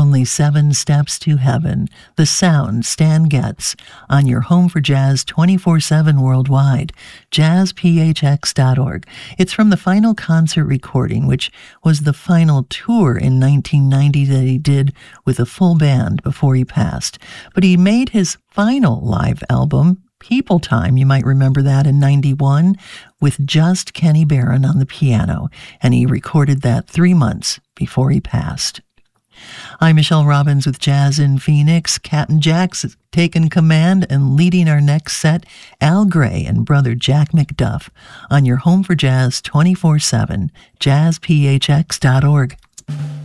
Only 7 Steps to Heaven, the sound Stan Getz, on your home for jazz 24/7 worldwide, jazzphx.org. It's from the final concert recording, which was the final tour in 1990 that he did with a full band before he passed. But he made his final live album, People Time, you might remember that, in 91, with just Kenny Barron on the piano, and he recorded that 3 months before he passed. I'm Michelle Robbins with Jazz in Phoenix. Captain Jack's taken command and leading our next set, Al Gray and brother Jack McDuff, on your home for jazz 24/7, jazzphx.org.